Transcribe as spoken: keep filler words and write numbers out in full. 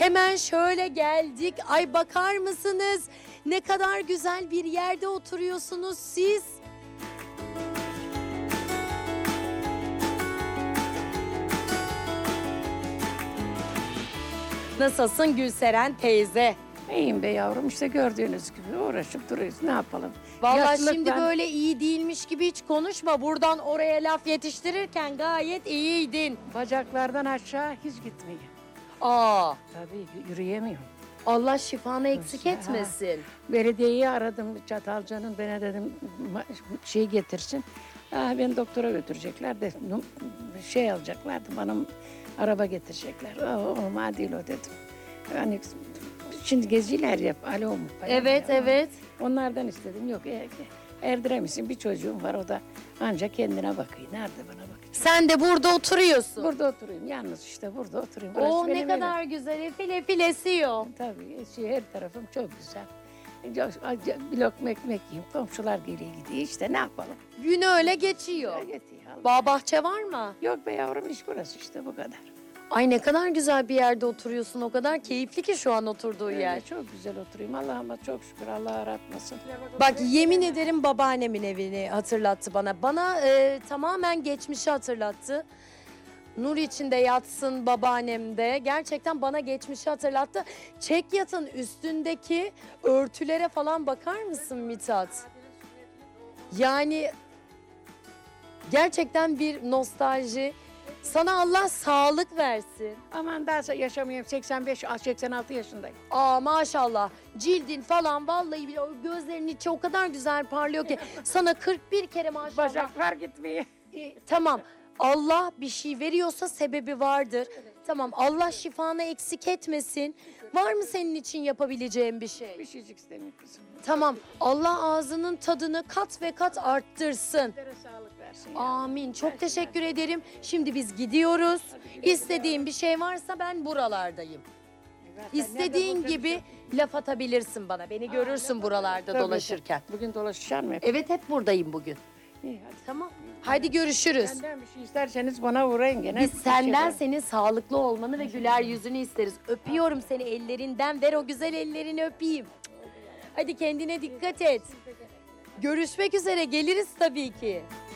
Hemen şöyle geldik. Ay bakar mısınız? Ne kadar güzel bir yerde oturuyorsunuz siz. Nasılsın Gülseren teyze? İyiyim be yavrum, işte gördüğünüz gibi uğraşıp duruyoruz, ne yapalım. Vallahi Yaşlılık şimdi ben- böyle iyi değilmiş gibi hiç konuşma. Buradan oraya laf yetiştirirken gayet iyiydin. Bacaklardan aşağı hiç gitmiyor. Aa, Tabii yürüyemiyorum. Allah şifanı eksik Ha. etmesin. Belediyeyi aradım, Çatalca'nın, bana dedim ma- şey getirsin. Ah, beni doktora götürecekler de num- şey alacaklardı, bana araba getirecekler. Oh, olmaz değil o dedim. Hani şimdi geziler yap, alo mu? Evet, evet. Onlardan istedim, yok e, erdiremişsin, bir çocuğum var, o da ancak kendine bakıyor. Nerede bana bakıyor? Sen de burada oturuyorsun. Burada oturayım, yalnız işte burada oturayım. Burası Oo ne benim kadar evim. güzel. File file esiyor. Tabii şey, her tarafım çok güzel. Bir lokma ekmek yiyeyim, komşular geliyor gidiyor, işte ne yapalım? Gün öyle geçiyor. Öyle yetiyor, Allah. Bağ bahçe var mı? Yok be yavrum, iş burası işte, bu kadar. Ay ne kadar güzel bir yerde oturuyorsun. O kadar keyifli ki şu an oturduğu Öyle, yer. çok güzel oturayım, Allah'ıma çok şükür, Allah aratmasın. Bak yemin ederim babaannemin evini hatırlattı bana. Bana e, tamamen geçmişi hatırlattı. Nur içinde yatsın babaannem de. Gerçekten bana geçmişi hatırlattı. Çek yatın üstündeki örtülere falan bakar mısın Mithat? Yani gerçekten bir nostalji. Sana Allah sağlık versin. Aman daha yaşamayayım, seksen beş seksen altı yaşındayım. Aa maşallah cildin falan vallahi bile o gözlerinin içi o kadar güzel parlıyor ki sana kırk bir kere maşallah. Bacaklar gitmiyor. E, tamam Allah bir şey veriyorsa sebebi vardır. Tamam Allah şifanı eksik etmesin. Var mı senin için yapabileceğin bir şey? Bir şeycik istemiyorum kızım. Tamam Allah ağzının tadını kat ve kat arttırsın. Sizlere sağlık versin. ya. Amin. Çok teşekkür ederim. Şimdi biz gidiyoruz. İstediğin bir şey varsa ben buralardayım. Zaten İstediğin nerede gibi bulacağım? laf atabilirsin bana. Beni görürsün buralarda Tabii, dolaşırken. Bugün dolaşacağım mı? Evet hep buradayım bugün. İyi hadi. Tamam. Hadi görüşürüz. Benden bir şey isterseniz bana uğrayın gene. Biz Bir senden şey- senin sağlıklı olmanı ve güler yüzünü isteriz. Öpüyorum seni ellerinden. Ver o güzel ellerini öpeyim. Hadi kendine dikkat et. Görüşmek üzere geliriz tabii ki.